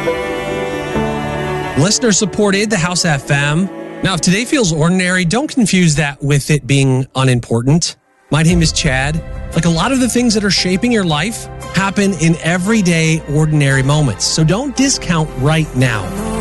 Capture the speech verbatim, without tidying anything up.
Listener supported, the House F M. Now, if today feels ordinary, don't confuse that with it being unimportant. My name is Chad. Like a lot of the things that are shaping your life happen in everyday, ordinary moments. So don't discount right now.